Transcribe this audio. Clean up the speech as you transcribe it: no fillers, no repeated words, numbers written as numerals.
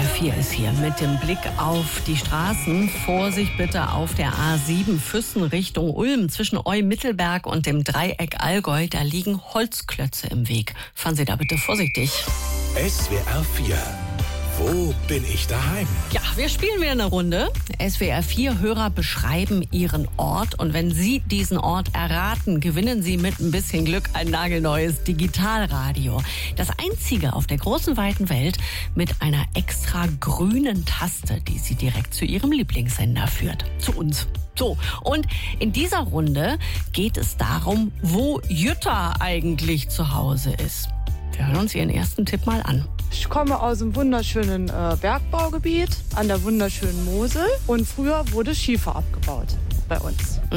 SWR 4 ist hier mit dem Blick auf die Straßen. Vorsicht bitte auf der A7 Füssen Richtung Ulm. Zwischen Eu-Mittelberg und dem Dreieck Allgäu, da liegen Holzklötze im Weg. Fahren Sie da bitte vorsichtig. SWR 4. Wo bin ich daheim? Ja, wir spielen wieder eine Runde. SWR 4 Hörer beschreiben ihren Ort. Und wenn Sie diesen Ort erraten, gewinnen Sie mit ein bisschen Glück ein nagelneues Digitalradio. Das einzige auf der großen, weiten Welt mit einer extra grünen Taste, die Sie direkt zu Ihrem Lieblingssender führt. Zu uns. So, und in dieser Runde geht es darum, wo Jutta eigentlich zu Hause ist. Wir hören uns Ihren ersten Tipp mal an. Ich komme aus einem wunderschönen Bergbaugebiet an der wunderschönen Mosel und früher wurde Schiefer abgebaut bei uns.